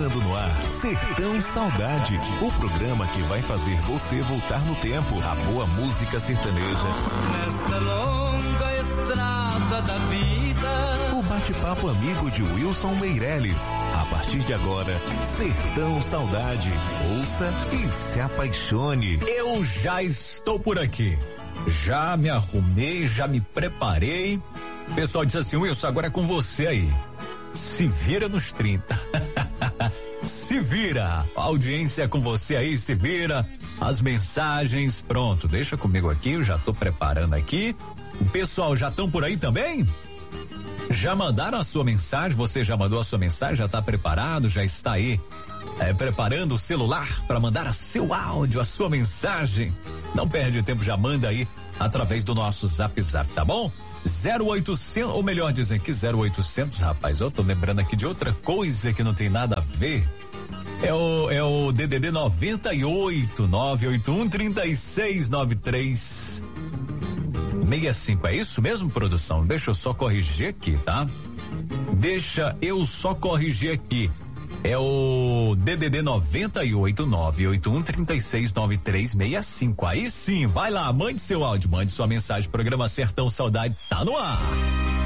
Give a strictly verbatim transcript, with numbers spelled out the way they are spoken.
entrando no ar, Sertão Saudade, o programa que vai fazer você voltar no tempo. A boa música sertaneja. Nesta longa estrada da vida. O bate-papo amigo de Wilson Meirelles. A partir de agora, Sertão Saudade. Ouça e se apaixone. Eu já estou por aqui. Já me arrumei, já me preparei. O pessoal disse assim: Wilson, agora é com você aí. Se vira nos trinta. Se vira. A audiência é com você aí, se vira. As mensagens, pronto, deixa comigo aqui, eu já tô preparando aqui. O pessoal já estão por aí também? Já mandaram a sua mensagem? Você já mandou a sua mensagem? Já está preparado? Já está aí é, preparando o celular para mandar a seu áudio, a sua mensagem? Não perde tempo, já manda aí através do nosso Zap Zap, tá bom? zero oitocentos, ou melhor dizem que zero oitocentos, rapaz, eu tô lembrando aqui de outra coisa que não tem nada a ver. É o, é o D D D noventa e oito, nove oito um, trinta e seis, noventa e três, sessenta e cinco, é isso mesmo, produção? Deixa eu só corrigir aqui, tá? Deixa eu só corrigir aqui. É o D D D noventa e oito, nove oito um, trinta e seis, noventa e três, sessenta e cinco. Aí sim, vai lá, mande seu áudio, mande sua mensagem. Programa Sertão Saudade tá no ar.